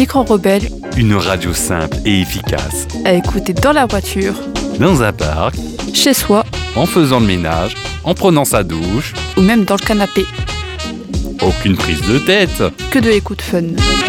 L'écran rebelle, Une radio simple et efficace. à écouter dans la voiture, Dans un parc, chez soi en faisant le ménage, en prenant sa douche. ou même dans le canapé. Aucune prise de tête. Que de l'écoute fun.